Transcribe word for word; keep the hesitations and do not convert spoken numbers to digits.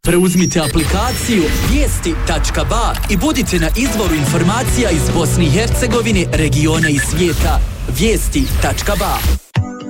Preuzmite aplikaciju vijesti tačka ba i budite na izvoru informacija iz Bosne i Hercegovine, regiona i svijeta. vijesti tačka ba